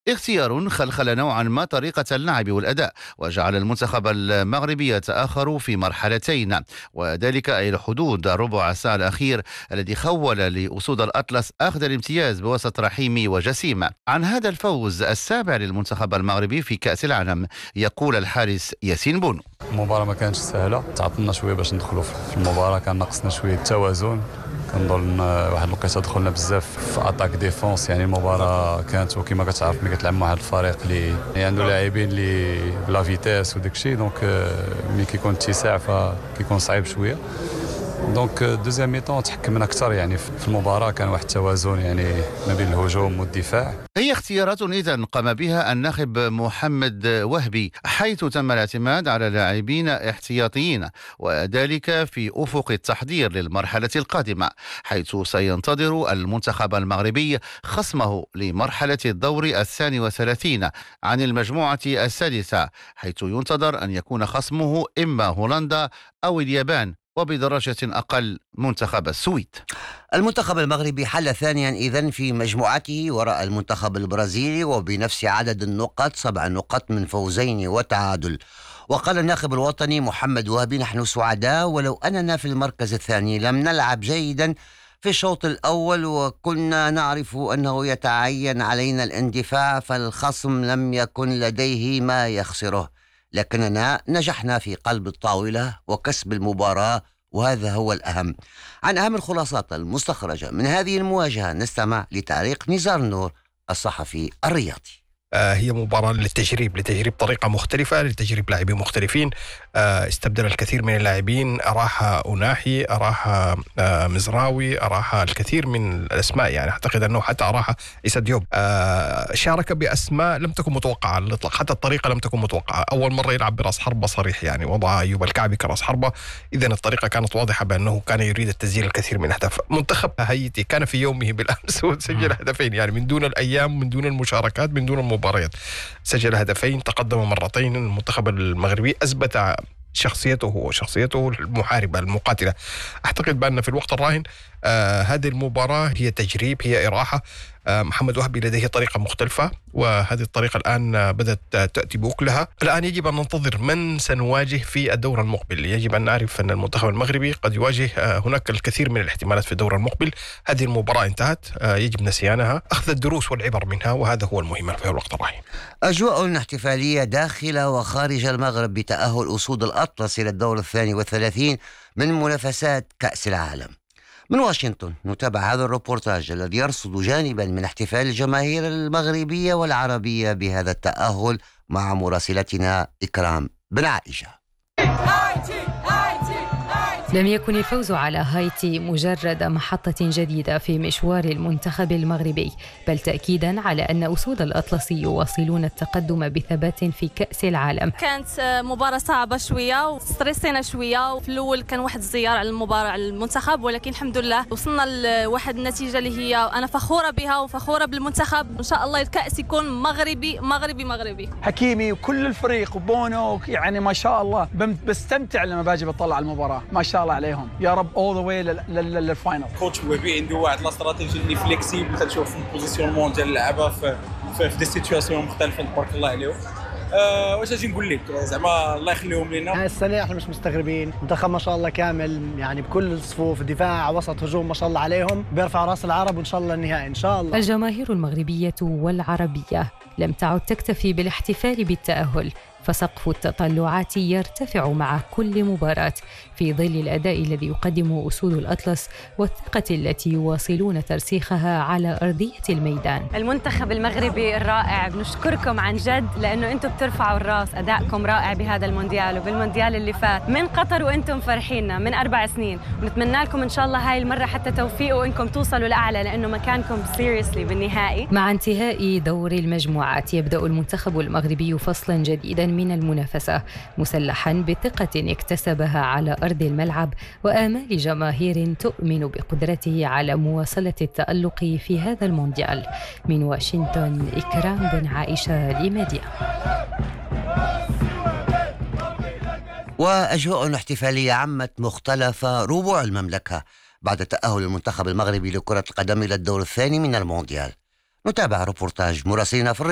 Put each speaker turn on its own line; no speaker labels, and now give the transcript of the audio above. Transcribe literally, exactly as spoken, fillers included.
اختيار خلخل نوعا ما طريقة اللعب والأداء، وجعل المنتخب المغربي يتأخر في مرحلتين، وذلك أي الحدود ربع الساعة الأخير الذي خول لأسود الأطلس أخذ الامتياز بوسط رحيمي وجسيم. عن هذا الفوز السابع للمنتخب المغربي في كأس العالم يقول الحارس ياسين بونو:
المباراة ما كانتش سهلة، تعطلنا شوية باش ندخلوا في المباراة، كان ناقصنا شوية التوازن. كنظن واحد الوقيته دخلنا بزاف في اتاك ديفونس، يعني المباراه كانت وكما كتعرف ملي كتلعب مع واحد الفريق اللي عنده لاعبين اللي بلا فيتاس وداك الشيء، دونك ملي كيكون اتساع فكيكون صعيب شويه. دونك دوزيام ميطون تحكمنا اكثر، يعني في المباراه كان واحد التوازن يعني ما بين الهجوم والدفاع.
هي اختيارات إذن قام بها الناخب محمد وهبي، حيث تم الاعتماد على لاعبين احتياطيين، وذلك في أفق التحضير للمرحلة القادمة، حيث سينتظر المنتخب المغربي خصمه لمرحلة الدور الثاني وثلاثين عن المجموعة السادسة، حيث ينتظر أن يكون خصمه إما هولندا أو اليابان، وبدرجة أقل منتخب السويد.
المنتخب المغربي حل ثانيا إذن في مجموعته وراء المنتخب البرازيلي وبنفس عدد النقاط، سبع نقاط من فوزين وتعادل. وقال الناخب الوطني محمد وهبي: نحن سعداء ولو أننا في المركز الثاني، لم نلعب جيدا في الشوط الأول وكنا نعرف أنه يتعين علينا الاندفاع، فالخصم لم يكن لديه ما يخسره، لكننا نجحنا في قلب الطاولة وكسب المباراة، وهذا هو الأهم. عن أهم الخلاصات المستخرجة من هذه المواجهة نستمع لتعليق نزار نور الصحفي الرياضي.
هي مباراة للتجريب لتجريب طريقة مختلفة، لتجريب لاعبين مختلفين. استبدل الكثير من اللاعبين، أراها أناحي، أراها مزراوي، أراها الكثير من الأسماء، يعني أعتقد أنه حتى أراها عيسى ديوب. شارك بأسماء لم تكن متوقعة على الإطلاق، حتى الطريقة لم تكن متوقعة. أول مرة يلعب برأس حربة صريح، يعني وضع أيوب الكعبي كرأس حربة، إذن الطريقة كانت واضحة بأنه كان يريد التسجيل الكثير من أهداف. منتخب هايتي كان في يومه بالأمس وسجل هدفين، يعني من دون الأيام، من دون المشاركات، من دون المباريات، سجل هدفين، تقدم مرتين. المنتخب المغربي أثبت شخصيته وشخصيته المحاربة المقاتلة. أعتقد بأن في الوقت الراهن آه هذه المباراة هي تجريب، هي إراحة. آه محمد وهبي لديه طريقة مختلفة، وهذه الطريقة الآن بدأت تأتي بأكلها. الآن يجب أن ننتظر من سنواجه في الدور المقبل. يجب أن نعرف أن المنتخب المغربي قد يواجه آه هناك الكثير من الاحتمالات في الدور المقبل. هذه المباراة انتهت، آه يجب نسيانها، أخذ الدروس والعبر منها، وهذا هو المهم في الوقت الراهن.
أجواء احتفالية داخل وخارج المغرب بتأهل أسود الأطلس إلى الدور الثاني والثلاثين من منافسات كأس العالم. من واشنطن نتابع هذا الروبورتاج الذي يرصد جانبا من احتفال الجماهير المغربية والعربية بهذا التأهل مع مراسلتنا إكرام بن عائشة.
لم يكن الفوز على هايتي مجرد محطة جديدة في مشوار المنتخب المغربي، بل تأكيدا على أن أسود الأطلس يواصلون التقدم بثبات في كأس العالم.
كانت مباراة صعبة شوية وستريسينا شوية، وفي الأول كان واحد الزيارة على المباراة على المنتخب، ولكن الحمد لله وصلنا لواحد النتيجة اللي هي أنا فخورة بها وفخورة بالمنتخب. إن شاء الله الكأس يكون مغربي مغربي مغربي.
حكيمي وكل الفريق وبونو، يعني ما شاء الله بستمتع لما باجي بطلع المباراة، ما شاء الله عليهم يا رب all the way للفاينل.
كوتش وهبي عنده واحد لا استراتيجي اللي فليكسيبل، تنشوف البوزيسيونمون ديال اللعابه في في دي سيتوياسيون مختلفه، تبارك الله عليهم. أه واش اجي نقول لك، زعما الله يخليهم لنا.
السنه احنا مش مستغربين، منتخب ما شاء الله كامل، يعني بكل الصفوف، دفاع وسط هجوم، ما شاء الله عليهم، بيرفع راس العرب وان شاء الله النهائي ان شاء الله.
الجماهير المغربية والعربية لم تعد تكتفي بالاحتفال بالتأهل، فسقف التطلعات يرتفع مع كل مباراة في ظل الأداء الذي يقدمه أسود الأطلس والثقة التي يواصلون ترسيخها على أرضية الميدان.
المنتخب المغربي الرائع، بنشكركم عن جد لأنه أنتم بترفعوا الراس، أدائكم رائع بهذا المونديال وبالمونديال اللي فات من قطر، وأنتم فرحينا من أربع سنين، ونتمنى لكم إن شاء الله هاي المرة حتى توفيق وإنكم توصلوا لأعلى، لأنه مكانكم سيريسلي بالنهائي.
مع انتهاء دور المجموعات يبدأ المنتخب المغربي فصلا جديدا من المنافسة، مسلحا بثقة اكتسبها على أرض الملعب وآمال جماهير تؤمن بقدرته على مواصلة التألق في هذا المونديال. من واشنطن إكرام بن عائشة لميديا.
وأجواء احتفالية عمت مختلف ربوع المملكة بعد تأهل المنتخب المغربي لكرة القدم إلى الدور الثاني من المونديال. نتابع روبورتاج مراسلنا في